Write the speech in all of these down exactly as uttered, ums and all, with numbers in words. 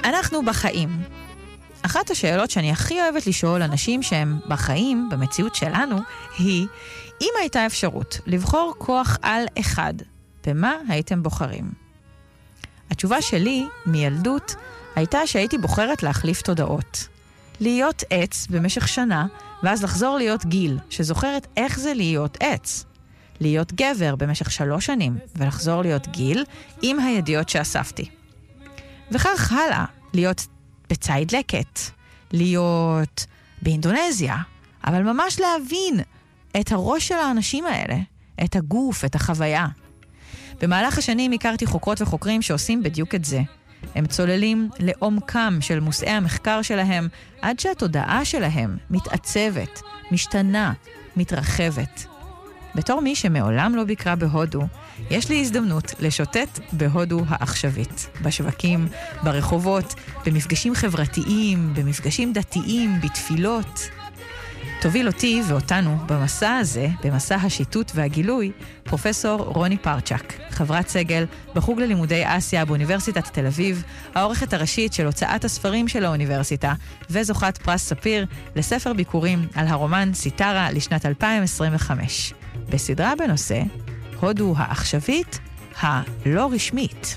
אנחנו בחיים. אחת השאלות שאני הכי אוהבת לשאול אנשים שהם בחיים, במציאות שלנו, היא, אם הייתה אפשרות לבחור כוח על אחד, במה הייתם בוחרים? התשובה שלי, מילדות, הייתה שהייתי בוחרת להחליף תודעות. להיות עץ במשך שנה, ואז לחזור להיות גיל, שזוכרת איך זה להיות עץ. להיות גבר במשך שלוש שנים, ולחזור להיות גיל, עם הידיעות שאספתי. וכך הלאה, להיות בצייד לקט, להיות באינדונזיה, אבל ממש להבין את הראש של האנשים האלה, את הגוף, את החוויה. במהלך השנים הכרתי חוקרות וחוקרים שעושים בדיוק את זה. הם צוללים לעומקם של מושאי המחקר שלהם, עד שהתודעה שלהם מתעצבת, משתנה, מתרחבת. בתור מי שמעולם לא ביקרה בהודו, יש לי הזדמנות לשוטט בהודו העכשווית, בשווקים, ברחובות, במפגשים חברתיים, במפגשים דתיים, בתפילות. תוביל אותי ואותנו במסע הזה, במסע השיטוט והגילוי, פרופסור רוני פרצ'ק, חברת סגל בחוג ללימודי אסיה באוניברסיטת תל אביב, העורכת הראשית של הוצאת הספרים של האוניברסיטה, וזוכת פרס ספיר לספר ביקורים על הרומן סיטרה לשנת אלפיים עשרים וחמש. בסדרה בנושא, הודו העכשווית, הלא רשמית.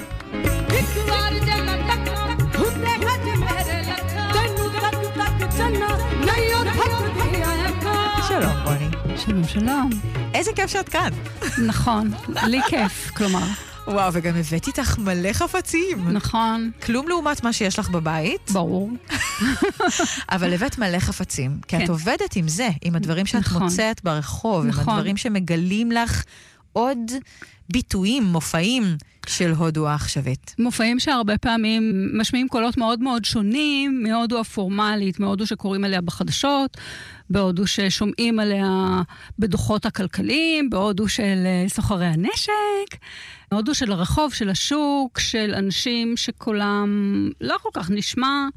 שלום רוני. שלום שלום. איזה כיף שאת כאן. נכון, לי כיף, כלומר. וואו, וגם הבאתי איתך מלא חפצים. נכון. כלום לעומת מה שיש לך בבית. ברור. אבל הבאת מלא חפצים, כי את עובדת עם זה, עם הדברים שאת מוצאת ברחוב, עם הדברים שמגלים לך עוד ביטויים, מופעים של הודו העכשווית. מופעים שהרבה פעמים משמיעים קולות מאוד מאוד שונים, מהודו הפורמלית, מהודו שקוראים עליה בחדשות, בהודו ששומעים עליה בדוחות הכלכליים, בהודו של סוחרי הנשק, בהודו של הרחוב, של השוק, של אנשים שקולם לא כל כך נשמע,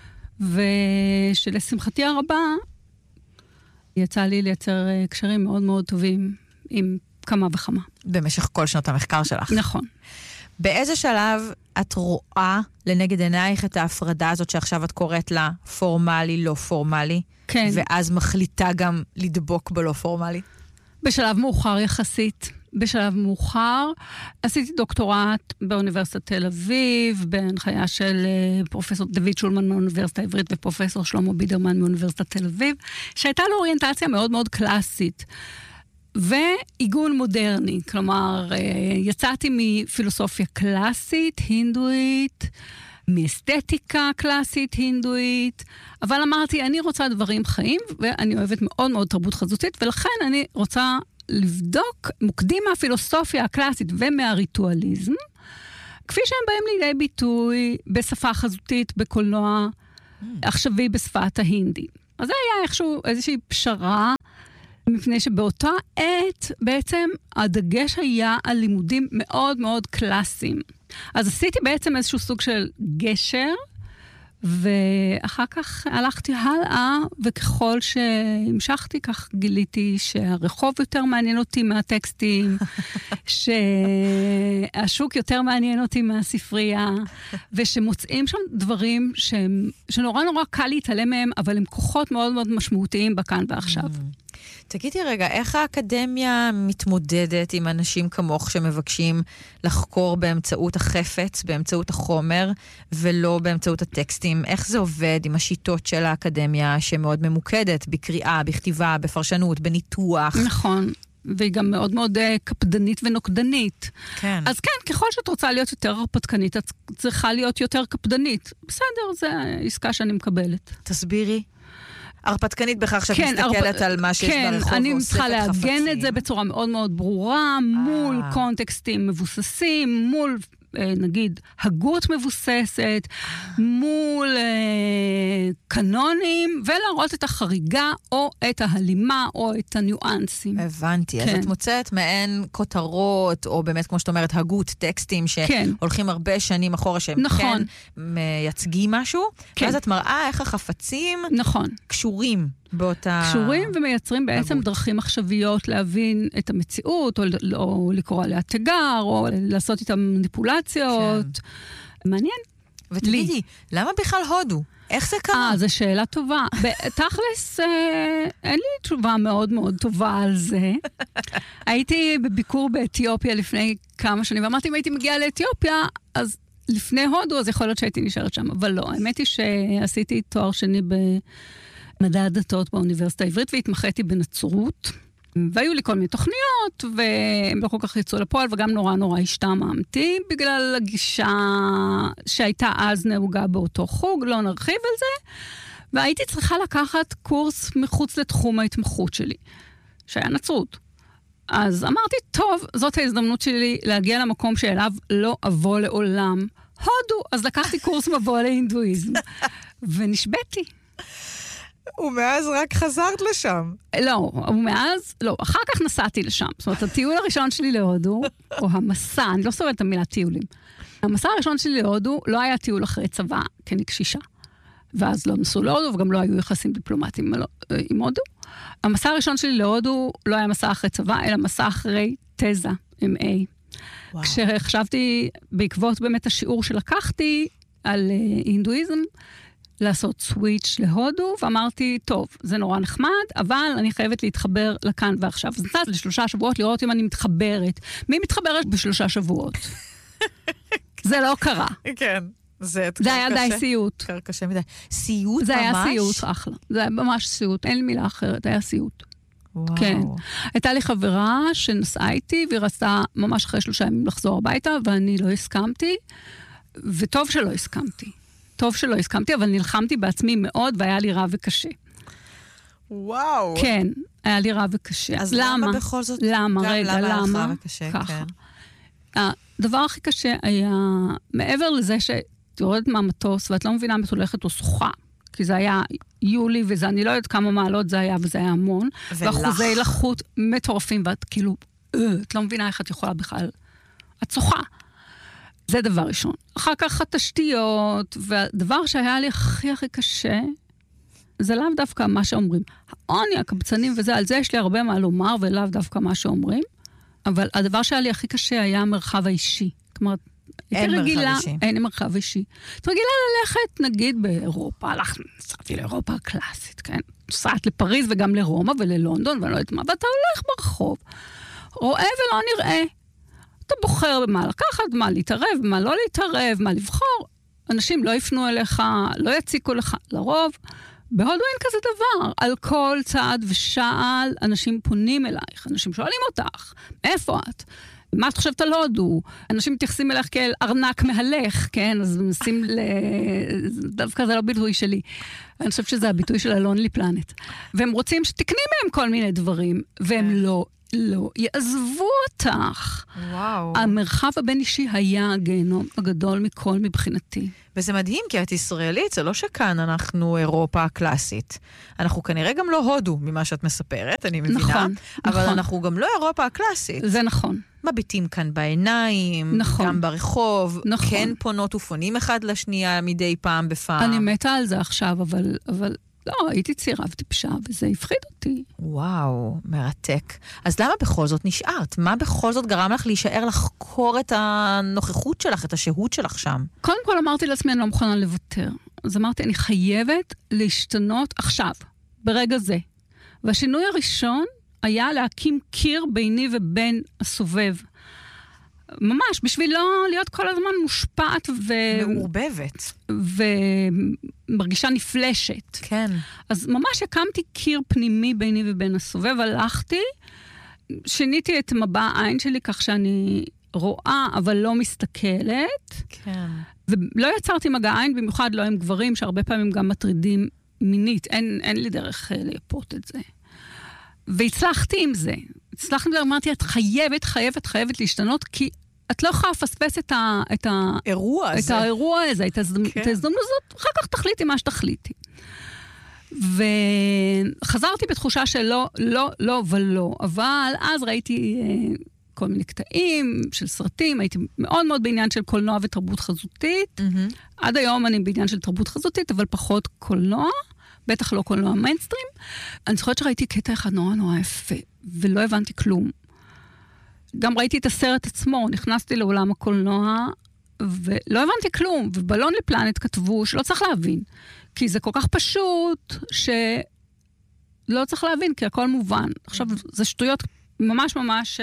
ושלשמחתי הרבה יצא לי לייצר קשרים מאוד מאוד טובים עם כמה וכמה. במשך כל שנות המחקר שלך. נכון. באיזה שלב את רואה לנגד עינייך את ההפרדה הזאת שעכשיו את קוראת לה פורמלי, לא פורמלי? כן. ואז מחליטה גם לדבוק בלא פורמלי? בשלב מאוחר יחסית. בשלב מאוחר עשיתי דוקטורט באוניברסיטת תל אביב, בהנחיה של פרופסור דוד שולמן מאוניברסיטה העברית ופרופסור שלמה בידרמן מאוניברסיטת תל אביב, שהייתה לו אוריינטציה מאוד מאוד קלאסית. ועיגון מודרני, כלומר, יצאתי מפילוסופיה קלאסית, הינדואית, מאסתטיקה קלאסית, הינדואית, אבל אמרתי, אני רוצה דברים חיים, ואני אוהבת מאוד מאוד תרבות חזותית, ולכן אני רוצה לבדוק מוקדים מהפילוסופיה הקלאסית ומהריטואליזם, כפי שהם באים לידי ביטוי בשפה חזותית, בקולנוע עכשווי בשפת ההינדי. אז זה היה איכשהו איזושהי פשרה, מפני שבאותה עת בעצם הדגש היה על לימודים מאוד מאוד קלאסיים. אז עשיתי בעצם איזשהו סוג של גשר, ואחר כך הלכתי הלאה, וככל שהמשכתי כך גיליתי שהרחוב יותר מעניין אותי מהטקסטים, שהשוק יותר מעניין אותי מהספרייה, ושמוצאים שם דברים שהם, שנורא נורא קל להתעלם מהם, אבל הם כוחות מאוד מאוד משמעותיים בכאן ועכשיו. תגידי רגע, איך האקדמיה מתמודדת עם אנשים כמוך שמבקשים לחקור באמצעות החפץ, באמצעות החומר, ולא באמצעות הטקסטים? איך זה עובד עם השיטות של האקדמיה שמאוד ממוקדת בקריאה, בכתיבה, בפרשנות, בניתוח? נכון. והיא גם מאוד מאוד קפדנית ונוקדנית. כן. אז כן, ככל שאת רוצה להיות יותר הרפתקנית, את צריכה להיות יותר קפדנית. בסדר, זו עסקה שאני מקבלת. תסבירי. הרפתקנית בכך שאת כן, מסתכלת הרפ... על מה שיש כן, ברחוב אני ואוספת צריכה חפצים. להגן את זה בצורה מאוד מאוד ברורה, מול אה. קונטקסטים מבוססים, מול נגיד הגות מבוססת, מול אה, קנונים, ולהראות את החריגה או את ההלימה או את הניואנסים. הבנתי, כן. אז את מוצאת מעין כותרות, או באמת כמו שאת אומרת, הגות, טקסטים שהולכים כן. הרבה שנים אחורה שהם נכון. כן מייצגים משהו, כן. ואז את מראה איך החפצים נכון. קשורים. באותה... קשורים ומייצרים בעצם הגות. דרכים מחשביות להבין את המציאות, או, או לקרוא עליה תיגר, או לעשות איתם מניפולציות. כן. מעניין. ותגידי, למה בכלל הודו? איך זה קרה? אה, זו שאלה טובה. תכלס, אין לי תשובה מאוד מאוד טובה על זה. הייתי בביקור באתיופיה לפני כמה שנים, ואמרתי, אם הייתי מגיעה לאתיופיה, אז לפני הודו, אז יכול להיות שהייתי נשארת שם. אבל לא, האמת היא שעשיתי תואר שני במדע הדתות באוניברסיטה העברית, והתמחיתי בנצרות. והיו לי כל מיני תוכניות, והם לא כל כך יצאו לפועל, וגם נורא נורא השתעממתי, בגלל הגישה שהייתה אז נהוגה באותו חוג, לא נרחיב על זה, והייתי צריכה לקחת קורס מחוץ לתחום ההתמחות שלי, שהיה נצרות. אז אמרתי, טוב, זאת ההזדמנות שלי להגיע למקום שאליו לא אבוא לעולם. הודו, אז לקחתי קורס מבוא להינדואיזם, ונשבתי. ומאז רק חזרת לשם. לא, ומאז, לא, אחר כך נסעתי לשם. זאת אומרת, הטיול הראשון שלי להודו, או המסע, אני לא סובלת את המילה טיולים. המסע הראשון שלי להודו לא היה טיול אחרי צבא, כי אני קשישה. ואז לא נסעו להודו, וגם לא היו יחסים דיפלומטיים עם הודו. המסע הראשון שלי להודו לא היה מסע אחרי צבא, אלא מסע אחרי תזה, עם A. וואו. כשחשבתי, בעקבות באמת השיעור שלקחתי על הינדואיזם, לעשות סוויץ' להודו, ואמרתי, טוב, זה נורא נחמד, אבל אני חייבת להתחבר לכאן ועכשיו. אז נתת לשלושה שבועות לראות אם אני מתחברת. מי מתחברת בשלושה שבועות? זה לא קרה. כן. זה, זה היה די סיוט. קר קשה מדי. סיוט ממש? זה היה סיוט, אחלה. זה היה ממש סיוט, אין לי מילה אחרת, היה סיוט. וואו. כן. הייתה לי חברה שנסעה איתי, והיא רצתה ממש אחרי שלושה ימים לחזור הביתה, ואני לא הסכמתי, וטוב שלא הסכמתי. טוב שלא הסכמתי, אבל נלחמתי בעצמי מאוד, והיה לי רע וקשה. וואו. כן, היה לי רע וקשה. אז למה, למה בכל זאת? למה, רגע, למה? למה היה לך וקשה, ככה. כן. הדבר הכי קשה היה, מעבר לזה שאת יורדת מהמטוס, ואת לא מבינה אם את הולכת או שוחה, כי זה היה יולי, וזה, אני לא יודעת כמה מעלות זה היה, וזה היה המון. ולח. ואחוזי לחות מטורפים, ואת כאילו, את לא מבינה איך את יכולה בכלל. את שוחה. זה דבר ראשון. אחר כך התשתיות, והדבר שהיה לי הכי הכי קשה, זה לאו דווקא מה שאומרים. העוני, הקבצנים וזה, על זה יש לי הרבה מה לומר, ולאו דווקא מה שאומרים, אבל הדבר שהיה לי הכי קשה היה המרחב האישי. כלומר, אין מרחב רגילה, אישי. אין מרחב אישי. את רגילה ללכת, נגיד, באירופה, הלכתי, נסעתי לאירופה הקלאסית, כן? נסעת לפריז וגם לרומא וללונדון, ואני לא יודעת מה, ואתה הולך ברחוב, רואה ולא נראה. אתה בוחר במה לקחת, מה להתערב, מה לא להתערב, מה לבחור. אנשים לא יפנו אליך, לא יציקו לך, לרוב. בהודו אין כזה דבר. על כל צעד ושעל אנשים פונים אלייך, אנשים שואלים אותך, מאיפה את? מה את חושבת על הודו? אנשים מתייחסים אליך כאל ארנק מהלך, כן? אז נשים ל... דווקא זה לא ביטוי שלי. אני חושבת שזה הביטוי של הלונלי פלנט. והם רוצים שתקני מהם כל מיני דברים, והם לא... לא, יעזבו אותך. וואו. המרחב הבין אישי היה הגיהנום הגדול מכל מבחינתי. וזה מדהים, כי את ישראלית, זה לא שכאן אנחנו אירופה הקלאסית. אנחנו כנראה גם לא הודו ממה שאת מספרת, אני מבינה. נכון, אבל נכון. אנחנו גם לא אירופה הקלאסית. זה נכון. מביטים כאן בעיניים, נכון. גם ברחוב, נכון. כן פונות ופונים אחד לשנייה מדי פעם בפעם. אני מתה על זה עכשיו, אבל, אבל לא, הייתי צעירה וטיפשה, וזה הפחיד אותי. וואו, מרתק. אז למה בכל זאת נשארת? מה בכל זאת גרם לך להישאר לחקור את הנוכחות שלך, את השהות שלך שם? קודם כל אמרתי לעצמי, אני לא מוכנה לוותר. אז אמרתי, אני חייבת להשתנות עכשיו, ברגע זה. והשינוי הראשון היה להקים קיר ביני ובין הסובב. ממש, בשביל לא להיות כל הזמן מושפעת ו... מעורבבת. ומרגישה נפלשת. כן. אז ממש הקמתי קיר פנימי ביני ובין הסובב, הלכתי, שיניתי את מבע העין שלי כך שאני רואה, אבל לא מסתכלת. כן. ולא יצרתי מגע עין, במיוחד לא עם גברים, שהרבה פעמים גם מטרידים מינית. אין, אין לי דרך לייפות את זה. והצלחתי עם זה. הצלחתי עם זה, אמרתי, את חייבת, חייבת, חייבת להשתנות, כי את לא יכולה לפספס את ה... את ה... אירוע את הזה. האירוע הזה, את ההזדמנות הזאת, אחר כך תחליטי מה שתחליטי. וחזרתי בתחושה שלא, לא, לא ולא, אבל אז ראיתי אה, כל מיני קטעים של סרטים, הייתי מאוד מאוד בעניין של קולנוע ותרבות חזותית. Mm-hmm. עד היום אני בעניין של תרבות חזותית, אבל פחות קולנוע, בטח לא קולנוע מיינסטרים. אני זוכרת שראיתי קטע אחד נורא נורא יפה, ולא הבנתי כלום. גם ראיתי את הסרט עצמו, נכנסתי לעולם הקולנוע, ולא הבנתי כלום, ובלון לפלנט כתבו שלא צריך להבין, כי זה כל כך פשוט שלא צריך להבין, כי הכל מובן. עכשיו, זה שטויות ממש ממש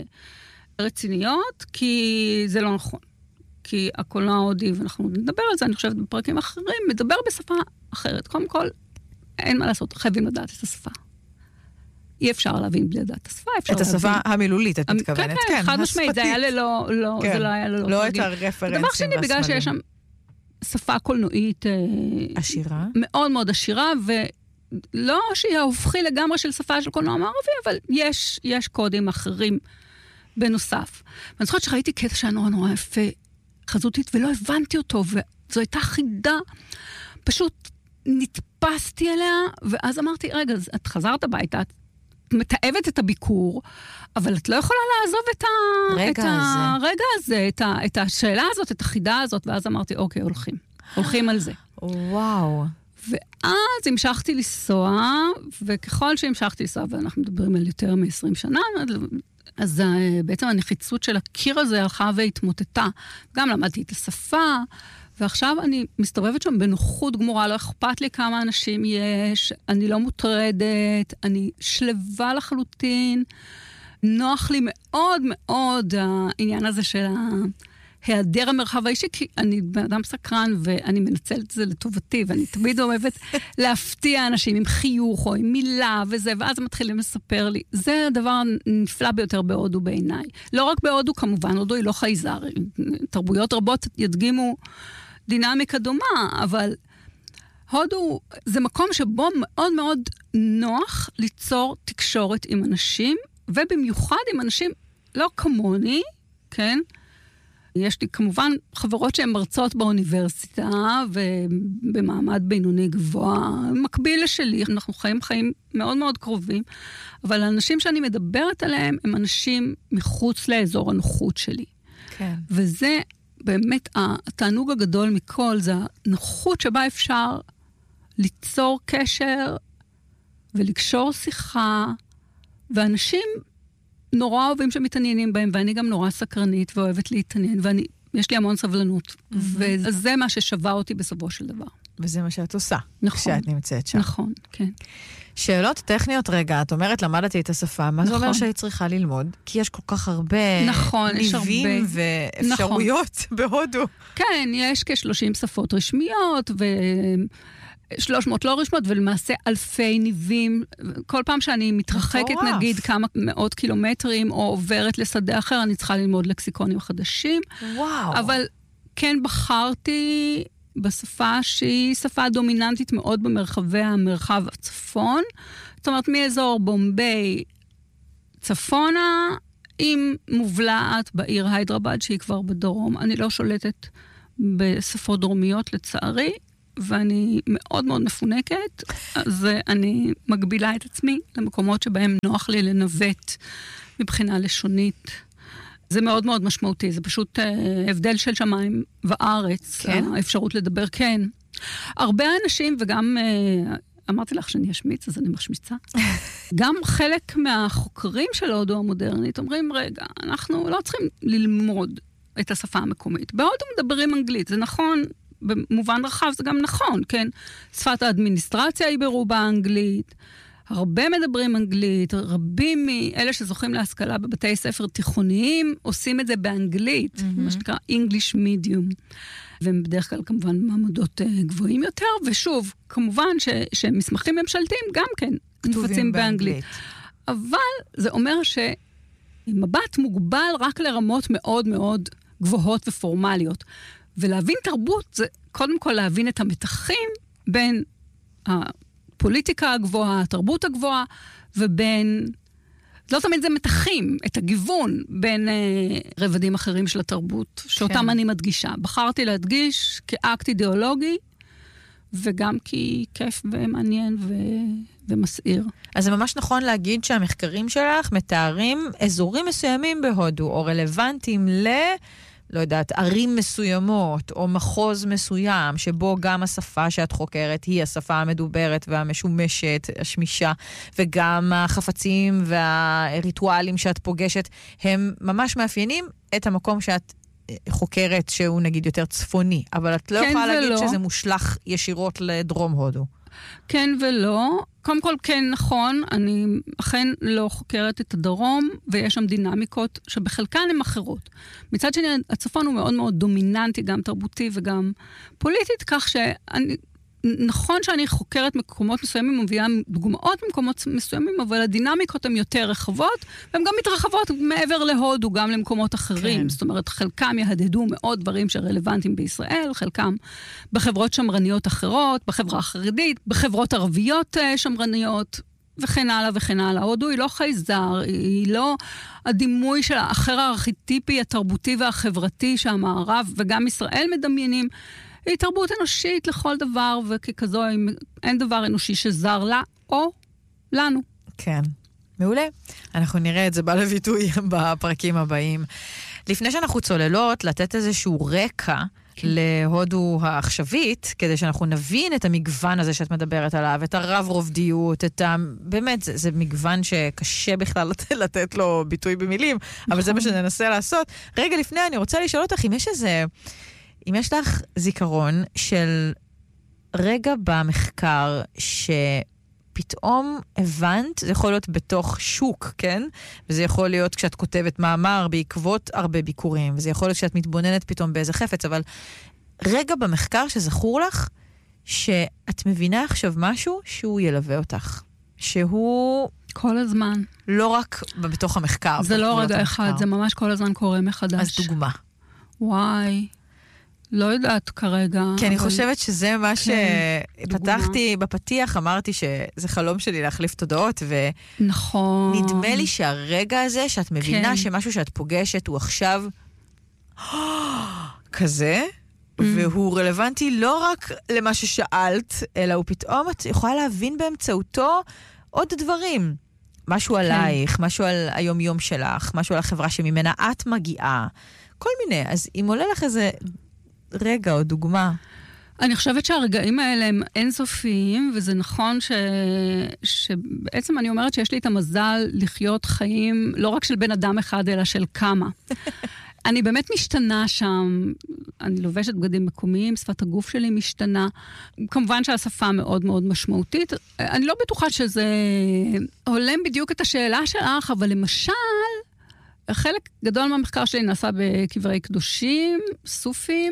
רציניות, כי זה לא נכון. כי הקולנוע ההודי, ואנחנו נדבר על זה, אני חושבת בפרקים אחרים, מדבר בשפה אחרת. קודם כל, אין מה לעשות, חייבים לדעת את השפה. אי אפשר להבין בלי לדעת את השפה, אפשר להבין. את השפה המילולית, את מתכוונת, כן, כן, חד משמעית, זה היה ללא, לא, זה לא היה ללא. לא את הרפרנסים. דבר שני, בגלל שיש שם שפה קולנועית עשירה. מאוד מאוד עשירה, ולא שהיא ההופכי לגמרי של שפה של קולנוע מערבי, אבל יש, יש קודים אחרים בנוסף. ואני זוכרת שראיתי קטע שהיה נורא נורא יפה, חזותית, ולא הבנתי אותו, וזו הייתה חידה, פשוט נתפסתי אליה, ואז אמרתי, רגע, את חזרת הביתה, את מתאבת את הביקור, אבל את לא יכולה לעזוב את הרגע הזה, את, ה, את השאלה הזאת, את החידה הזאת, ואז אמרתי, אוקיי, הולכים. הולכים על זה. וואו. ואז המשכתי לנסוע, וככל שהמשכתי לנסוע, ואנחנו מדברים על יותר מ-עשרים שנה, אז בעצם הנחיצות של הקיר הזה הלכה והתמוטטה. גם למדתי את השפה, ועכשיו אני מסתובבת שם בנוחות גמורה, לא אכפת לי כמה אנשים יש, אני לא מוטרדת, אני שלווה לחלוטין, נוח לי מאוד מאוד העניין הזה של היעדר המרחב האישי, כי אני בן אדם סקרן ואני מנצלת את זה לטובתי, ואני תמיד אוהבת להפתיע אנשים עם חיוך או עם מילה וזה, ואז הם מתחילים לספר לי. זה הדבר הנפלא ביותר בהודו בעיניי. לא רק בהודו כמובן, הודו היא לא חייזר, תרבויות רבות ידגימו דינמיקה דומה, אבל הודו זה מקום שבו מאוד מאוד נוח ליצור תקשורת עם אנשים, ובמיוחד עם אנשים לא כמוני, כן? יש לי כמובן חברות שהן מרצות באוניברסיטה, ובמעמד בינוני גבוה, מקביל לשלי, אנחנו חיים חיים מאוד מאוד קרובים, אבל האנשים שאני מדברת עליהם, הם אנשים מחוץ לאזור הנוחות שלי. כן. וזה באמת התענוג הגדול מכל, זה הנוחות שבה אפשר ליצור קשר, ולקשור שיחה, ואנשים נורא אוהבים שמתעניינים בהם, ואני גם נורא סקרנית ואוהבת להתעניין, ויש לי המון סבלנות. Mm-hmm. וזה מה ששווה אותי בסופו של דבר. וזה מה שאת עושה, נכון, כשאת נמצאת שם. נכון, כן. שאלות טכניות רגע, את אומרת, למדתי את השפה, מה נכון. זה אומר שהיא צריכה ללמוד? כי יש כל כך הרבה נכון, ניבים הרבה... ואפשרויות נכון. בהודו. כן, יש כ-שלושים שפות רשמיות, ו... שלוש מאות לא רשמות, ולמעשה אלפי ניבים. כל פעם שאני מתרחקת, מטורף. נגיד, כמה מאות קילומטרים, או עוברת לשדה אחר, אני צריכה ללמוד לקסיקונים חדשים. וואו. אבל כן בחרתי בשפה שהיא שפה דומיננטית מאוד במרחבי המרחב הצפון. זאת אומרת, מאזור בומביי צפונה, עם מובלעת בעיר היידרבאד, שהיא כבר בדרום. אני לא שולטת בשפות דרומיות, לצערי. ואני מאוד מאוד מפונקת, אז אני מגבילה את עצמי למקומות שבהם נוח לי לנווט מבחינה לשונית. זה מאוד מאוד משמעותי, זה פשוט אה, הבדל של שמיים וארץ, כן? האפשרות לדבר, כן. הרבה אנשים, וגם אה, אמרתי לך שאני אשמיץ, אז אני משמיצה. גם חלק מהחוקרים של ההודו המודרנית אומרים, רגע, אנחנו לא צריכים ללמוד את השפה המקומית. בהודו מדברים אנגלית, זה נכון, במובן רחב זה גם נכון, כן? שפת האדמיניסטרציה היא ברובה אנגלית, הרבה מדברים אנגלית, רבים מאלה שזוכים להשכלה בבתי ספר תיכוניים, עושים את זה באנגלית, mm-hmm. מה שנקרא English Medium, והם בדרך כלל כמובן מעמדות גבוהים יותר, ושוב, כמובן ש- שמסמכים ממשלתיים גם כן מופצים באנגלית. אבל זה אומר שמבט מוגבל רק לרמות מאוד מאוד גבוהות ופורמליות, ולהבין תרבות זה קודם כל להבין את המתחים בין הפוליטיקה הגבוהה, התרבות הגבוהה, ובין, לא תמיד זה מתחים, את הגיוון בין אה, רבדים אחרים של התרבות, שאותם כן. אני מדגישה. בחרתי להדגיש כאקט אידיאולוגי, וגם כי כיף ומעניין ו... ומסעיר. אז זה ממש נכון להגיד שהמחקרים שלך מתארים אזורים מסוימים בהודו, או רלוונטיים ל... לא יודעת, ערים מסוימות, או מחוז מסוים, שבו גם השפה שאת חוקרת היא השפה המדוברת והמשומשת, השמישה, וגם החפצים והריטואלים שאת פוגשת, הם ממש מאפיינים את המקום שאת חוקרת שהוא נגיד יותר צפוני, אבל את לא כן יכולה להגיד ולא. שזה מושלך ישירות לדרום הודו. כן ולא. קודם כל כן נכון, אני אכן לא חוקרת את הדרום, ויש שם דינמיקות שבחלקן הן אחרות. מצד שני, הצפון הוא מאוד מאוד דומיננטי, גם תרבותי וגם פוליטית, כך שאני... נכון שאני חוקרת מקומות מסוימים, מביאה דוגמאות במקומות מסוימים, אבל הדינמיקות הן יותר רחבות, והן גם מתרחבות מעבר להודו, גם למקומות אחרים. כן. זאת אומרת, חלקם יהדדו מאוד דברים שרלוונטיים בישראל, חלקם בחברות שמרניות אחרות, בחברה החרדית, בחברות ערביות שמרניות, וכן הלאה וכן הלאה. הודו היא לא חייזר, היא לא הדימוי של האחר הארכיטיפי, התרבותי והחברתי שהמערב וגם ישראל מדמיינים, היא תרבות אנושית לכל דבר, וככזו אין דבר אנושי שזר לה או לנו. כן, מעולה. אנחנו נראה את זה בא לביטוי בפרקים הבאים. לפני שאנחנו צוללות, לתת איזשהו רקע כן. להודו העכשווית, כדי שאנחנו נבין את המגוון הזה שאת מדברת עליו, את הרב רובדיות, את ה... באמת, זה, זה מגוון שקשה בכלל לתת לו ביטוי במילים, נכון. אבל זה מה שננסה לעשות. רגע לפני, אני רוצה לשאול אותך אם יש איזה... אם יש לך זיכרון של רגע במחקר שפתאום הבנת, זה יכול להיות בתוך שוק, כן? וזה יכול להיות כשאת כותבת מאמר בעקבות הרבה ביקורים, וזה יכול להיות כשאת מתבוננת פתאום באיזה חפץ, אבל רגע במחקר שזכור לך שאת מבינה עכשיו משהו שהוא ילווה אותך. שהוא... כל הזמן. לא רק בתוך המחקר. זה לא רגע אחד, זה ממש כל הזמן קורה מחדש. אז דוגמה. וואי. לא יודעת כרגע. כי אני חושבת שזה מה שפתחתי בפתיח, אמרתי שזה חלום שלי להחליף תודעות, ונדמה לי שהרגע הזה שאת מבינה שמשהו שאת פוגשת הוא עכשיו כזה, והוא רלוונטי לא רק למה ששאלת, אלא הוא פתאום, את יכולה להבין באמצעותו עוד דברים. משהו עלייך, משהו על היום-יום שלך, משהו על החברה שממנה את מגיעה, כל מיני. אז אם עולה לך איזה... רגע או דוגמה. אני חושבת שהרגעים האלה הם אינסופיים, וזה נכון ש... שבעצם אני אומרת שיש לי את המזל לחיות חיים, לא רק של בן אדם אחד, אלא של כמה. אני באמת משתנה שם, אני לובשת בגדים מקומיים, שפת הגוף שלי משתנה, כמובן שהשפה מאוד מאוד משמעותית, אני לא בטוחה שזה הולם בדיוק את השאלה שלך, אבל למשל, חלק גדול מהמחקר שלי נעשה בקברי קדושים, סופים,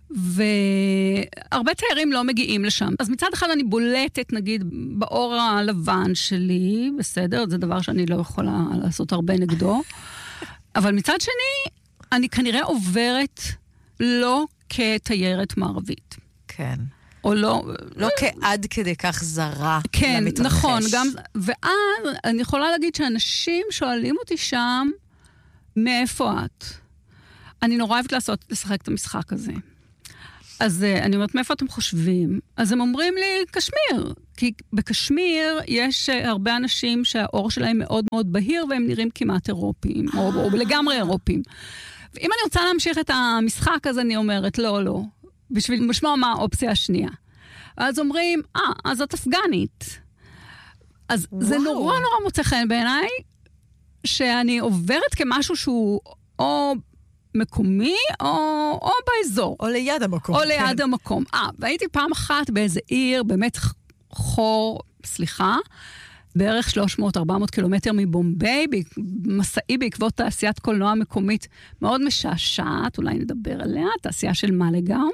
והרבה תיירים לא מגיעים לשם. אז מצד אחד אני בולטת, נגיד, באור הלבן שלי, בסדר, זה דבר שאני לא יכולה לעשות הרבה נגדו, אבל מצד שני, אני כנראה עוברת לא כתיירת מערבית. כן. או לא... לא כעד כדי כך זרה כן, למתרחש. נכון, גם... ואז אני יכולה להגיד שאנשים שואלים אותי שם, מאיפה את? אני נורא אוהבת לעשות, לשחק את המשחק הזה. אז אני אומרת, מאיפה אתם חושבים? אז הם אומרים לי, קשמיר. כי בקשמיר יש הרבה אנשים שהאור שלהם מאוד מאוד בהיר, והם נראים כמעט אירופיים, או, או לגמרי אירופיים. ואם אני רוצה להמשיך את המשחק, אז אני אומרת, לא, לא. בשביל לשמוע מה האופציה השנייה. אז אומרים, אה, אז את אפגנית. אז וואו. זה נורא נורא מוצא חן בעיניי, שאני עוברת כמשהו שהוא או מקומי, או, או באזור. או ליד המקום. או כן. ליד המקום. אה, והייתי פעם אחת באיזה עיר, באמת חור, סליחה, בערך שלוש מאות ארבע מאות קילומטר מבומביי, מסעי בעקבות תעשיית קולנוע מקומית מאוד משעשעת, אולי נדבר עליה, תעשייה של מלגאו.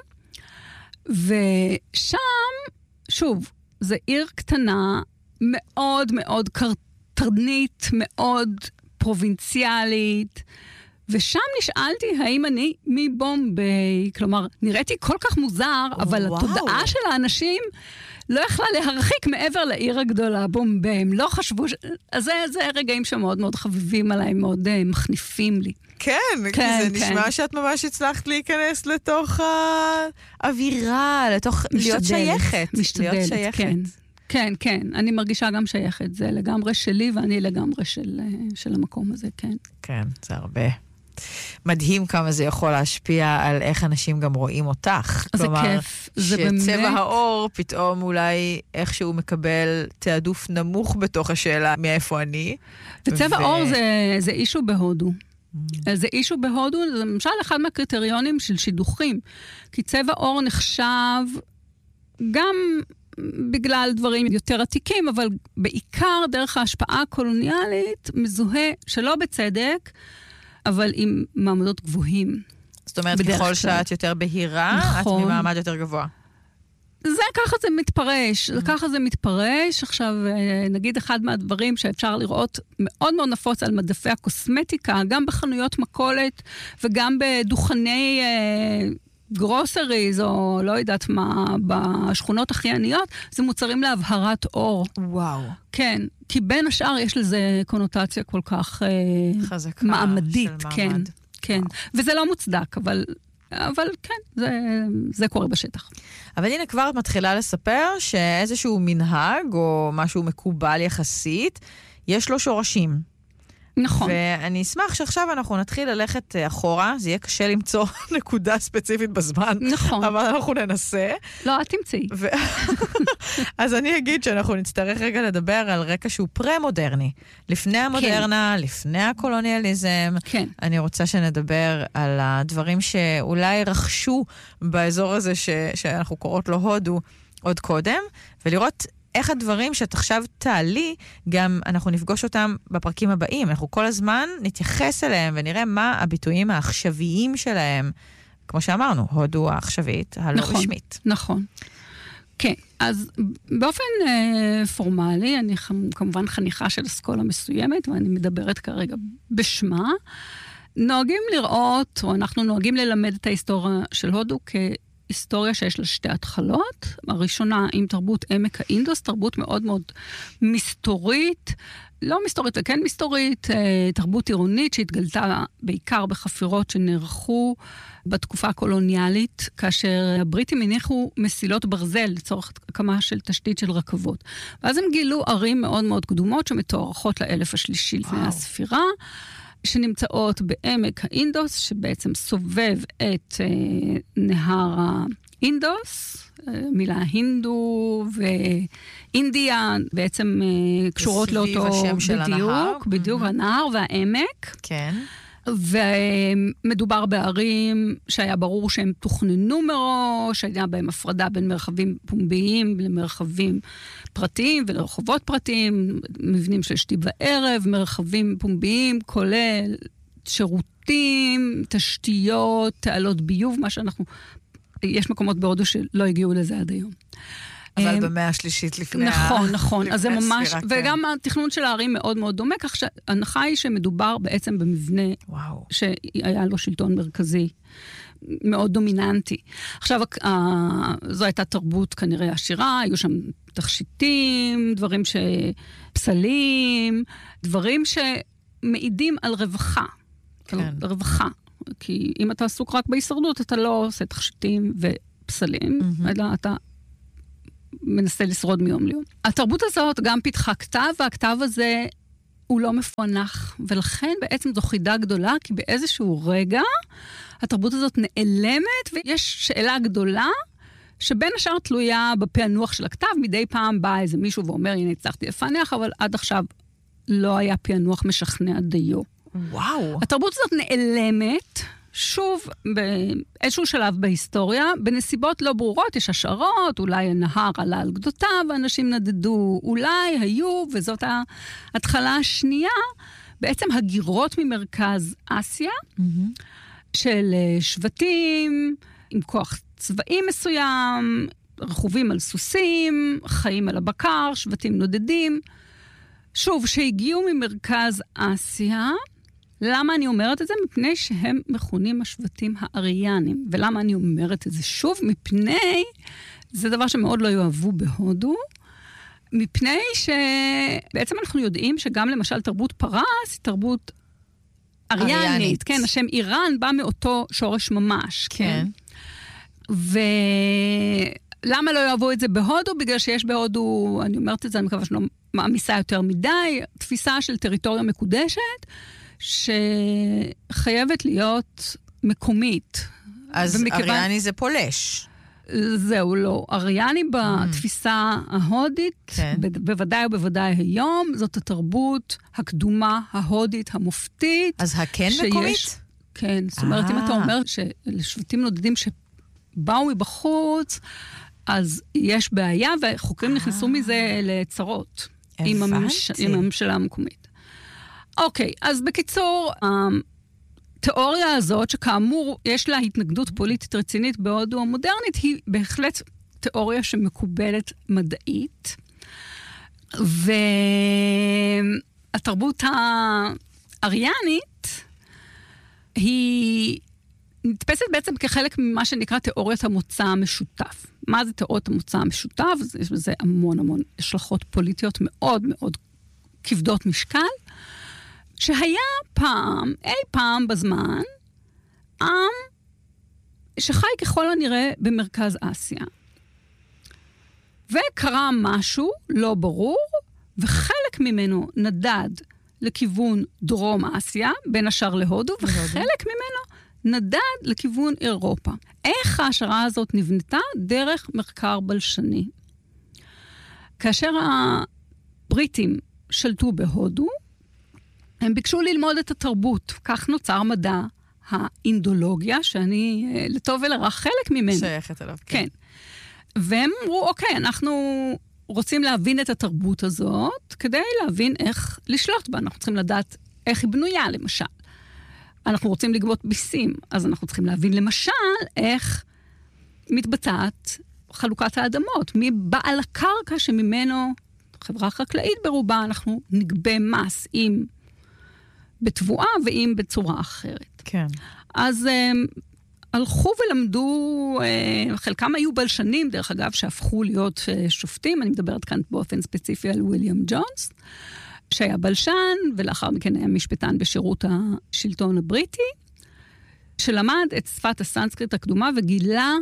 ושם, שוב, זה עיר קטנה, מאוד מאוד קרטרנית, מאוד פרובינציאלית, ושם נשאלתי האם אני מבומביי, כלומר, נראיתי כל כך מוזר, אבל וואו. התודעה של האנשים לא יכלה להרחיק מעבר לעיר הגדולה, בומביי, הם לא חשבו, ש... אז זה, זה רגעים שמאוד מאוד חביבים עליי, מאוד uh, מחניפים לי. כן, כן, כי זה כן. נשמע שאת ממש הצלחת להיכנס לתוך האווירה, לתוך משתדלת, להיות שייכת. משתדלת, להיות שייכת. כן. כן, כן, אני מרגישה גם שייכת, זה לגמרי שלי ואני לגמרי של, של המקום הזה, כן. כן, זה הרבה. מדהים כמה זה יכול להשפיע על איך אנשים גם רואים אותך. זה כלומר, כיף, זה באמת. שצבע האור פתאום אולי איכשהו מקבל תעדוף נמוך בתוך השאלה מאיפה אני. וצבע ו... האור זה, זה אישו בהודו. זה אישו בהודו, זה למשל אחד מהקריטריונים של שידוכים, כי צבע עור נחשב גם בגלל דברים יותר עתיקים, אבל בעיקר דרך ההשפעה הקולוניאלית מזוהה שלא בצדק, אבל עם מעמדות גבוהים. זאת אומרת, ככל שאת יותר בהירה, נכון. את ממעמד יותר גבוה. זה ככה זה מתפרש, mm-hmm. ככה זה מתפרש. עכשיו, נגיד אחד מהדברים שאפשר לראות מאוד מאוד נפוץ על מדפי הקוסמטיקה, גם בחנויות מכולת וגם בדוכני אה, גרוסריז, או לא יודעת מה, בשכונות הכי עניות, זה מוצרים להבהרת אור. וואו. כן, כי בין השאר יש לזה קונוטציה כל כך אה, חזקה מעמדית. של מעמד. כן, כן. וזה לא מוצדק, אבל... אבל כן, זה, זה קורה בשטח. אבל הנה כבר את מתחילה לספר שאיזשהו מנהג או משהו מקובל יחסית, יש לו שורשים. נכון. ואני אשמח שעכשיו אנחנו נתחיל ללכת אחורה, זה יהיה קשה למצוא נקודה ספציפית בזמן. נכון. אבל אנחנו ננסה. לא, את תמצאי. ו... אז אני אגיד שאנחנו נצטרך רגע לדבר על רקע שהוא פרה-מודרני. לפני המודרנה, כן. לפני הקולוניאליזם. כן. אני רוצה שנדבר על הדברים שאולי רכשו באזור הזה ש... שאנחנו קוראות לו הודו עוד קודם, ולראות איך הדברים שאת עכשיו תעלי, גם אנחנו נפגוש אותם בפרקים הבאים. אנחנו כל הזמן נתייחס אליהם ונראה מה הביטויים העכשוויים שלהם. כמו שאמרנו, הודו העכשווית, הלא נכון, רשמית. נכון. כן, אז באופן אה, פורמלי, אני כמובן חניכה של אסכולה מסוימת, ואני מדברת כרגע בשמה, נוהגים לראות, או אנחנו נוהגים ללמד את ההיסטוריה של הודו כ... היסטוריה שיש לה שתי התחלות. הראשונה עם תרבות עמק האינדוס, תרבות מאוד מאוד מסתורית, לא מסתורית וכן מסתורית, תרבות עירונית שהתגלתה בעיקר בחפירות שנערכו בתקופה הקולוניאלית, כאשר הבריטים הניחו מסילות ברזל לצורך הקמה של תשתית של רכבות. ואז הם גילו ערים מאוד מאוד קדומות שמתוארכות לאלף השלישי לפני הספירה, שנמצאות בעמק האינדוס, שבעצם סובב את אה, נהר האינדוס, אה, מילה הינדו ואינדיה, בעצם אה, קשורות לאותו השם של בדיוק, הנהר. בדיוק, mm-hmm. הנהר והעמק. כן. ומדובר בערים שהיה ברור שהם תוכננו מראש, היה בהם הפרדה בין מרחבים פומביים למרחבים פרטיים ולרחובות פרטיים, מבנים של שתי וערב, מרחבים פומביים, כולל שירותים, תשתיות, תעלות ביוב, מה שאנחנו, יש מקומות בהודו שלא הגיעו לזה עד היום. אבל במאה השלישית לפני נכון, ה... נכון, נכון. אז זה ממש... הספירה, וגם כן. התכנון של הערים מאוד מאוד דומה, כך שההנחה היא שמדובר בעצם במבנה וואו. שהיה לו שלטון מרכזי מאוד דומיננטי. עכשיו, זו הייתה תרבות כנראה עשירה, היו שם תכשיטים, דברים ש... פסלים, דברים שמעידים על רווחה. כן. על רווחה. כי אם אתה עסוק רק בהישרדות, אתה לא עושה תכשיטים ופסלים, mm-hmm. אלא אתה... מנסה לשרוד מיום ליום. התרבות הזאת גם פיתחה כתב, והכתב הזה הוא לא מפוענח, ולכן בעצם זו חידה גדולה, כי באיזשהו רגע התרבות הזאת נעלמת, ויש שאלה גדולה, שבין השאר תלויה בפענוח של הכתב, מדי פעם בא איזה מישהו ואומר, הנה הצלחתי לפענח, אבל עד עכשיו לא היה פענוח משכנע דיו. וואו. התרבות הזאת נעלמת, שוב, באיזשהו שלב בהיסטוריה, בנסיבות לא ברורות, יש השערות, אולי הנהר עלה על גדותיו, ואנשים נדדו, אולי היו, וזאת ההתחלה השנייה, בעצם הגירות ממרכז אסיה, mm-hmm. של שבטים, עם כוח צבאי מסוים, רכובים על סוסים, חיים על הבקר, שבטים נודדים. שוב, שהגיעו ממרכז אסיה, למה אני אומרת את זה? מפני שהם מכונים השבטים האריאנים. ולמה אני אומרת את זה שוב? מפני, זה דבר שמאוד לא יאהבו בהודו, מפני שבעצם אנחנו יודעים שגם למשל תרבות פרס היא תרבות אריאנית. אריאנית. כן, השם איראן בא מאותו שורש ממש. כן. כן. ולמה לא יאהבו את זה בהודו? בגלל שיש בהודו, אני אומרת את זה, אני מקווה שלא מעמיסה יותר מדי, תפיסה של טריטוריה מקודשת, שחייבת להיות מקומית. אז ומכיוון... אריאני זה פולש. זהו, לא. אריאני בתפיסה ההודית, כן. בוודאי ובוודאי היום, זאת התרבות הקדומה, ההודית, המופתית. אז הכן שיש, מקומית? כן, זאת אומרת, אם אתה אומר שלשבטים נודדים שבאו מבחוץ, אז יש בעיה, וחוקרים נכנסו מזה לצרות. עם הממש... עם הממשלה המקומית. אוקיי, אז בקיצור, התיאוריה הזאת, שכאמור יש לה התנגדות פוליטית רצינית בהודו המודרנית, היא בהחלט תיאוריה שמקובלת מדעית, והתרבות האריאנית היא נתפסת בעצם כחלק ממה שנקרא תיאוריית המוצא המשותף. מה זה תיאוריית המוצא המשותף? יש בזה המון המון השלכות פוליטיות מאוד מאוד כבדות משקל, שהיה פעם, אי פעם בזמן, עם שחי ככל הנראה במרכז אסיה. וקרה משהו לא ברור, וחלק ממנו נדד לכיוון דרום אסיה, בין השאר להודו, וחלק ממנו נדד לכיוון אירופה. איך ההשערה הזאת נבנתה? דרך מחקר בלשני. כאשר הבריטים שלטו בהודו, הם ביקשו ללמוד את התרבות. כך נוצר מדע האינדולוגיה, שאני לטוב ולרע חלק ממנו. שייכת אליו, כן. כן. והם אמרו, אוקיי, אנחנו רוצים להבין את התרבות הזאת, כדי להבין איך לשלוט בה. אנחנו צריכים לדעת איך היא בנויה, למשל. אנחנו רוצים לגבות ביסים, אז אנחנו צריכים להבין למשל איך מתבצעת חלוקת האדמות, מי בעל הקרקע שממנו, חברה חקלאית ברובה, אנחנו נגבה מס, אם בתבואה ואם בצורה אחרת. כן. אז הם, הלכו ולמדו, חלקם היו בלשנים, דרך אגב, שהפכו להיות שופטים, אני מדברת כאן באופן ספציפי על וויליאם ג'ונס, שהיה בלשן, ולאחר מכן היה משפטן בשירות השלטון הבריטי, שלמד את שפת הסנסקריט הקדומה, וגילה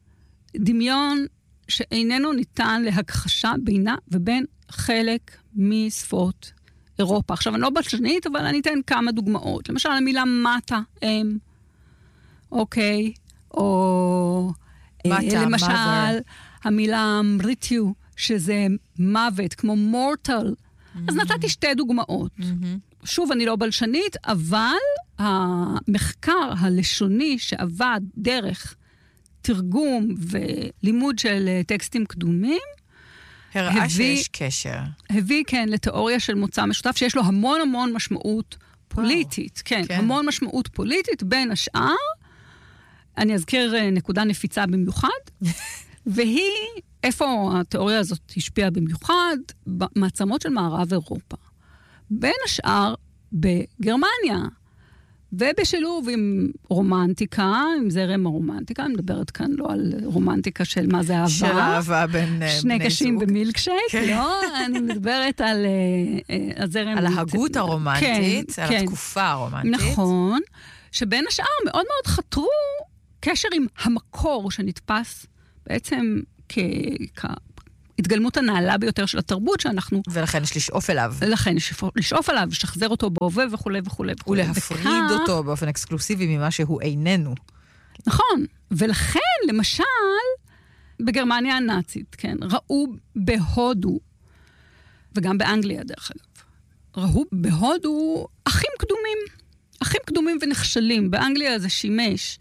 דמיון שאיננו ניתן להכחשה בינה ובין חלק משפות אירופה. עכשיו, אני לא בלשנית, אבל אני אתן כמה דוגמאות. למשל, המילה מטה, אם, אוקיי, או מטה, למשל, mother. המילה מריטיו, שזה מוות, כמו מורטל, אז נתתי שתי דוגמאות. שוב, אני לא בלשנית, אבל המחקר הלשוני שעבד דרך תרגום ולימוד של טקסטים קדומים, הראה שיש קשר. הביא, כן, לתיאוריה של מוצא משותף, שיש לו המון המון משמעות פוליטית. כן, כן, המון משמעות פוליטית, בין השאר, אני אזכיר נקודה נפיצה במיוחד, והיא, איפה התיאוריה הזאת השפיעה במיוחד? במעצמות של מערב אירופה. בין השאר, בגרמניה, ובשילוב עם רומנטיקה, עם זרם הרומנטיקה, אני מדברת כאן לא על רומנטיקה של מה זה אהבה. של אהבה בין בני זוג. שני קשים במילקשייק, כן. לא, אני מדברת על uh, הזרם... על ההגות הרומנטית, כן, על כן. התקופה הרומנטית. נכון, שבין השאר מאוד מאוד חתרו קשר עם המקור שנתפס בעצם כ... התגלמות הנעלה ביותר של התרבות שאנחנו... ולכן יש לשאוף אליו. לכן יש לשאוף אליו, לשחזר אותו בהווה וכו' וכו' וכו'. ולהפריד וכך... אותו באופן אקסקלוסיבי ממה שהוא איננו. נכון. ולכן, למשל, בגרמניה הנאצית, כן, ראו בהודו, וגם באנגליה דרך אגב, ראו בהודו אחים קדומים. אחים קדומים ונחשלים. באנגליה זה שימש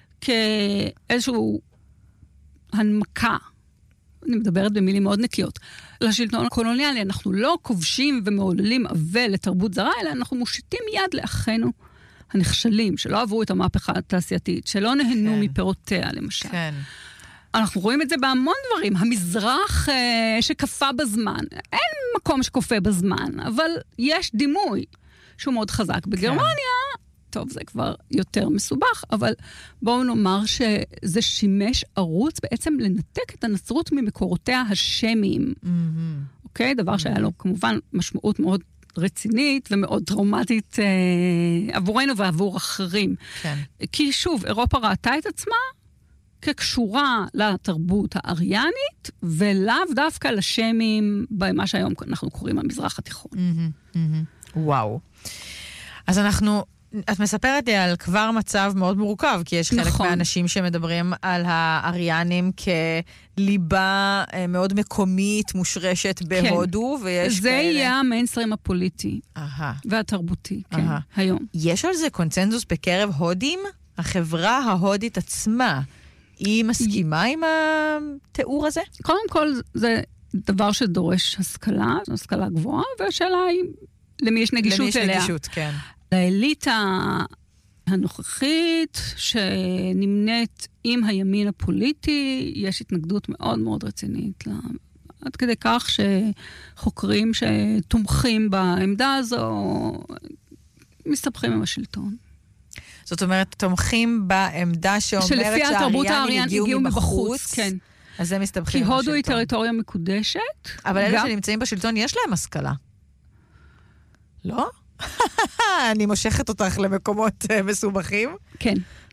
כאיזשהו הנמקה, אני מדברת במילים מאוד נקיות, לשלטון הקולוניאלי, אנחנו לא כובשים ומעוללים אבל לתרבות זרה, אלא אנחנו מושיטים יד לאחינו הנחשלים, שלא עברו את המהפכה התעשייתית, שלא נהנו כן. מפירותיה, למשל. כן. אנחנו רואים את זה בהמון דברים. המזרח אה, שקפה בזמן. אין מקום שקופה בזמן, אבל יש דימוי שהוא מאוד חזק. בגרמניה, כן. טוב, זה כבר יותר מסובך, אבל בואו נאמר שזה שימש ערוץ בעצם לנתק את הנצרות ממקורותיה השמיים. Mm-hmm. אוקיי? דבר mm-hmm. שהיה לו כמובן משמעות מאוד רצינית ומאוד טראומטית אה, עבורנו ועבור אחרים. כן. כי שוב, אירופה ראתה את עצמה כקשורה לתרבות האריאנית, ולאו דווקא לשמים במה שהיום אנחנו קוראים המזרח התיכון. Mm-hmm. Mm-hmm. וואו. אז אנחנו את מספרת לי על כבר מצב מאוד מורכב, כי יש חלק נכון. מהאנשים שמדברים על האריאנים כליבה מאוד מקומית, מושרשת בהודו, ויש זה כאלה... יהיה המיינסטרים הפוליטי אהה. והתרבותי, כן, אהה. היום. יש על זה קונצנזוס בקרב הודים? החברה ההודית עצמה, היא מסכימה עם התיאור הזה? קודם כל, זה דבר שדורש השכלה, השכלה גבוהה, והשאלה היא למי יש נגישות למי יש אליה. נגישות, כן. לאליטה הנוכחית שנמנית עם הימין הפוליטי, יש התנגדות מאוד מאוד רצינית לה. עד כדי כך שחוקרים שתומכים בעמדה הזו מסתבכים עם השלטון. זאת אומרת, תומכים בעמדה שאומרת שהאריאנים הגיעו מבחוץ, כן. אז הם מסתבכים עם השלטון. כי הודו היא טריטוריה מקודשת. אבל אלה שנמצאים בשלטון, יש להם השכלה. לא? אני מושכת אותך למקומות מסובכים. כן.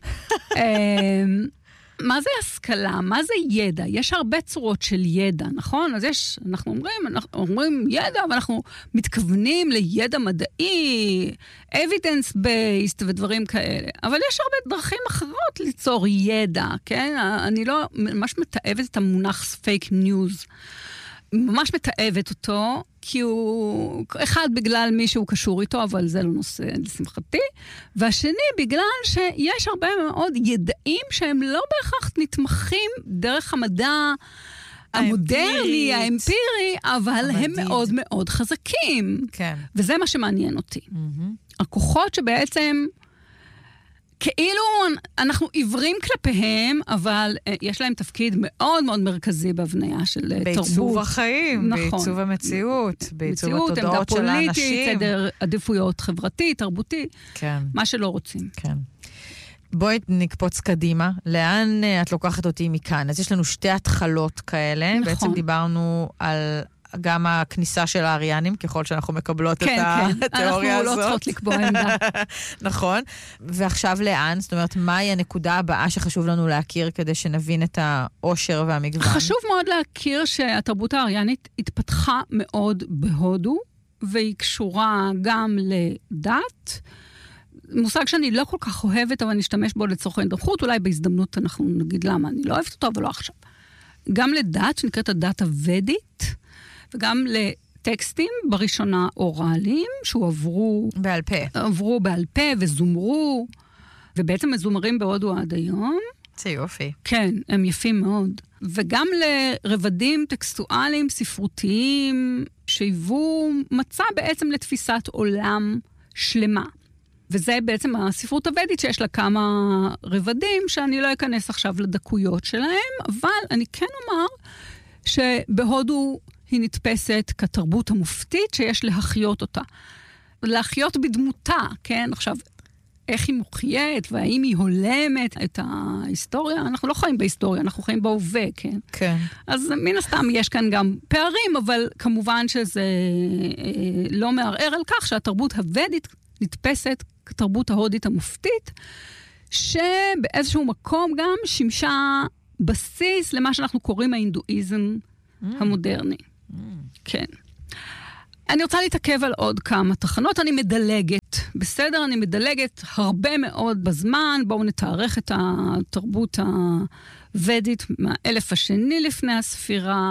מה זה השכלה? מה זה ידע? יש הרבה צורות של ידע, נכון? אז יש, אנחנו אומרים, אנחנו אומרים ידע, ואנחנו מתכוונים לידע מדעי, evidence-based ודברים כאלה. אבל יש הרבה דרכים אחרות ליצור ידע, כן? אני לא ממש מתאהבת את המונח fake news. ממש מתאהבת אותו, כי הוא, אחד בגלל מי שהוא קשור איתו, אבל זה לא נושא לשמחתי, והשני בגלל שיש הרבה מאוד ידעים שהם לא בהכרח נתמכים דרך המדע המודרני, האמפירי, אבל הם מאוד מאוד חזקים. כן. וזה מה שמעניין אותי. הכוחות שבעצם... כאילו אנחנו עיוורים כלפיהם, אבל יש להם תפקיד מאוד מאוד מרכזי בהבניה של תרבות. בעיצוב החיים, נכון. בעיצוב המציאות, בעיצוב מציאות, התודעות של האנשים. עמדה פוליטית, סדר עדיפויות חברתי, תרבותי, כן. מה שלא רוצים. כן. בואי נקפוץ קדימה. לאן את לוקחת אותי מכאן? אז יש לנו שתי התחלות כאלה. נכון. בעצם דיברנו על... גם הכניסה של האריאנים, ככל שאנחנו מקבלות כן, את כן. התיאוריה הזאת. אנחנו לא צריכות לקבוע עמדה. נכון. ועכשיו לאן? זאת אומרת, מהי הנקודה הבאה שחשוב לנו להכיר כדי שנבין את העושר והמגוון? חשוב מאוד להכיר שהתרבות האריאנית התפתחה מאוד בהודו, והיא קשורה גם לדת. מושג שאני לא כל כך אוהבת, אבל נשתמש בו לצורכי נוחות, אולי בהזדמנות אנחנו נגיד למה אני לא אוהבת אותו, אבל לא עכשיו. גם לדת, שנקראת הדת הוודית, וגם לטקסטים, בראשונה אוראליים, שהועברו... בעל פה. עברו בעל פה וזומרו, ובעצם מזומרים בהודו עד היום. זה יופי. כן, הם יפים מאוד. וגם לרבדים טקסטואליים, ספרותיים, שהיוו מצע בעצם לתפיסת עולם שלמה. וזה בעצם הספרות הוודית שיש לה כמה רבדים, שאני לא אכנס עכשיו לדקויות שלהם, אבל אני כן אומר שבהודו היא נתפסת כתרבות המופתית שיש להחיות אותה. להחיות בדמותה, כן? עכשיו, איך היא מוחיית והאם היא הולמת את ההיסטוריה? אנחנו לא חיים בהיסטוריה, אנחנו חיים בהווה, כן? כן. אז מן הסתם יש כאן גם פערים, אבל כמובן שזה לא מערער על כך שהתרבות הוודית נתפסת כתרבות ההודית המופתית, שבאיזשהו מקום גם שימשה בסיס למה שאנחנו קוראים ההינדואיזם mm. המודרני. Mm. כן. אני רוצה להתעכב על עוד כמה תחנות, אני מדלגת. בסדר, אני מדלגת הרבה מאוד בזמן, בואו נתארך את התרבות הוודית מהאלף השני לפני הספירה,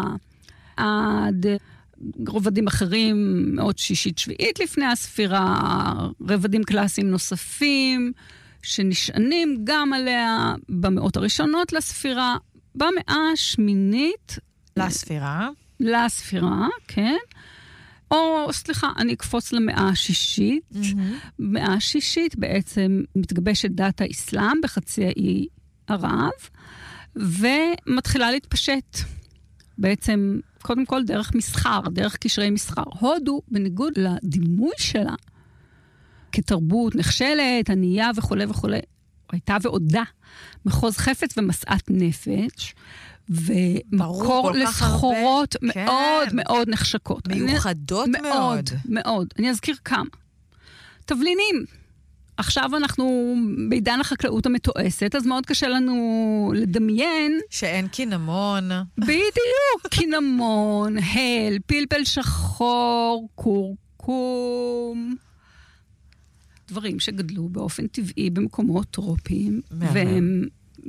עד רבדים אחרים מאוד שישית שביעית לפני הספירה, רבדים קלאסיים נוספים, שנשענים גם עליה במאות הראשונות לספירה, במאה השמינית... לספירה. לספירה, כן. או, סליחה, אני אקפוץ למאה השישית. Mm-hmm. במאה השישית בעצם מתגבשת דת האסלאם בחצי האי ערב, ומתחילה להתפשט. בעצם, קודם כל, דרך מסחר, דרך קשרי מסחר. הודו, בניגוד לדימוי שלה, כתרבות נחשלת, ענייה וכו' וכו', הייתה ועודה, מחוז חפץ ומסעת נפש, ומקור לסחורות מאוד כן. מאוד נחשקות. מיוחדות אני, מאוד. מאוד. מאוד. אני אזכיר כמה. תבלינים. עכשיו אנחנו בעידן החקלאות המתועסת, אז מאוד קשה לנו לדמיין. שאין קינמון. בדיוק. קינמון, הל, פלפל שחור, קורקום. דברים שגדלו באופן טבעי במקומות טרופיים, והם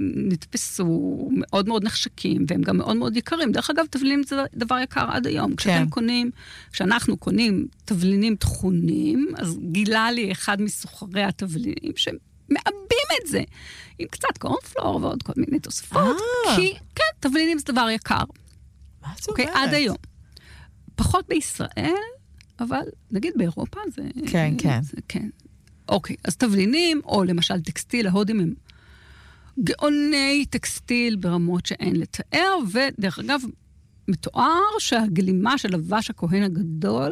נתפסו מאוד מאוד נחשקים, והם גם מאוד מאוד יקרים. דרך אגב, תבלינים זה דבר יקר עד היום. כשאתם קונים, כשאנחנו קונים תבלינים תכונים, אז גילה לי אחד מסוחרי התבלינים, שמאבדים את זה, עם קצת קורנפלור ועוד כל מיני תוספות, כי כן, תבלינים זה דבר יקר. מה זאת אומרת? עד היום. פחות בישראל, אבל נגיד באירופה זה... כן, כן. כן. אוקיי, אז תבלינים, או למשל טקסטיל, ההודים הם גאוני טקסטיל ברמות שאין לתאר, ודרך אגב, מתואר שהגלימה של לבש הכהן הגדול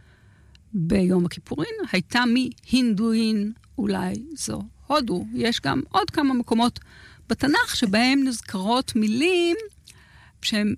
ביום הכיפורין הייתה מהינדואין, אולי זו הודו. יש גם עוד כמה מקומות בתנ"ך שבהם נזכרות מילים שהן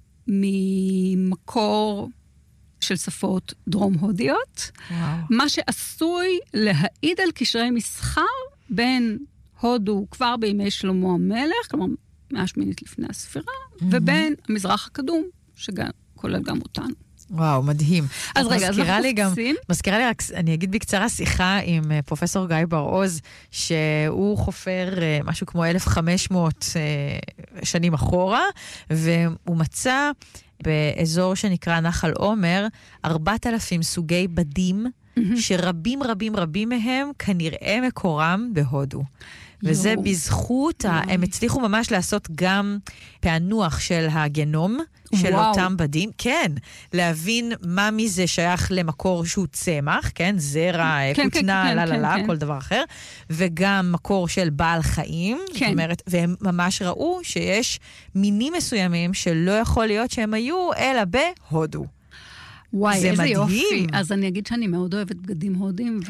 ממקור של שפות דרום הודיות, וואו. מה שעשוי להעיד על קשרי מסחר בין הודו כבר בימי שלמה המלך, כלומר מאה שמינית לפני הספירה, mm-hmm. ובין המזרח הקדום, שכולל גם אותנו. וואו, מדהים. אז רגע, אז אנחנו חופשים. מזכירה לי רק, אני אגיד בקצרה שיחה עם פרופסור גיא בר-עוז, שהוא חופר משהו כמו אלף וחמש מאות שנים אחורה, והוא מצא באזור שנקרא נחל עומר, ארבעת אלפים סוגי בדים, שרבים רבים רבים מהם כנראה מקורם בהודו. וזה בזכות, הם הצליחו ממש לעשות גם פענוח של הגנום של אותם בדים. כן, להבין מה מזה שייך למקור שהוא צמח, כן, זרע, כותנה, לללה, כל דבר אחר, וגם מקור של בעל חיים, זאת אומרת, והם ממש ראו שיש מינים מסוימים שלא יכול להיות שהם היו, אלא בהודו. וואי, איזה יופי. אז אני אגיד שאני מאוד אוהבת בגדים הודים,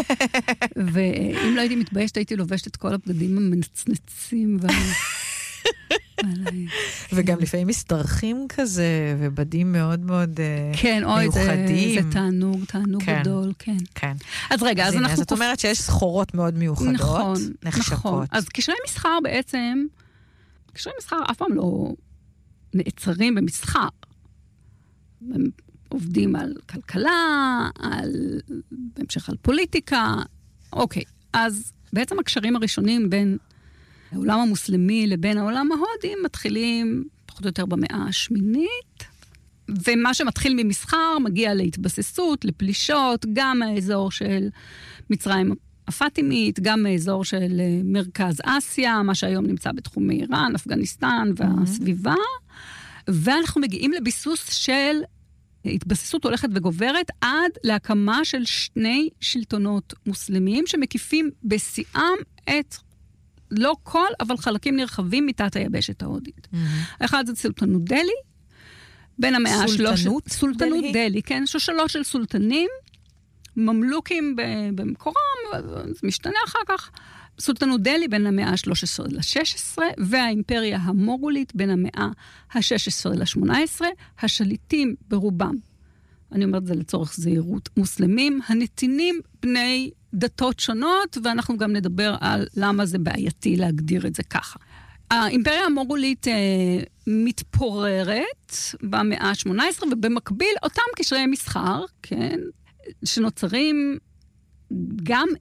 ואם לא הייתי מתביישת, הייתי לובשת את כל הבגדים המנצנצים. וגם לפעמים מסתרכים כזה, ובדים מאוד מאוד מיוחדים. כן, אוי, זה תענוג, תענוג גדול, כן. כן. אז רגע, אז אנחנו... אז את אומרת שיש סחורות מאוד מיוחדות, נחשקות. נכון. אז קשרי מסחר בעצם, קשרי מסחר אף פעם לא נעצרים במסחר. הם עובדים על כלכלה, על, בהמשך על פוליטיקה. אוקיי, אז בעצם הקשרים הראשונים בין העולם המוסלמי לבין העולם ההודי מתחילים פחות או יותר במאה השמינית, ומה שמתחיל ממסחר מגיע להתבססות, לפלישות, גם מהאזור של מצרים הפאטימית, גם מהאזור של מרכז אסיה, מה שהיום נמצא בתחומי איראן, אפגניסטן והסביבה, ואנחנו מגיעים לביסוס של התבססות הולכת וגוברת עד להקמה של שני שלטונות מוסלמיים שמקיפים בשיאם את לא כל, אבל חלקים נרחבים מתת היבשת ההודית. האחד זה סולטנות דלי, בין המאה השלוש... סולטנות? סולטנות דלי, כן, שושלות של סולטנים, ממלוכים במקורם, זה משתנה אחר כך. סולטנות דלי בין המאה ה-שלוש עשרה ל-שש עשרה, והאימפריה המוגולית בין המאה ה-שש עשרה ל-שמונה עשרה, השליטים ברובם, אני אומרת זה לצורך זהירות, מוסלמים, הנתינים בני דתות שונות, ואנחנו גם נדבר על למה זה בעייתי להגדיר את זה ככה. האימפריה המוגולית אה, מתפוררת במאה ה-שמונה עשרה, ובמקביל אותם קשרי מסחר, כן, שנוצרים גם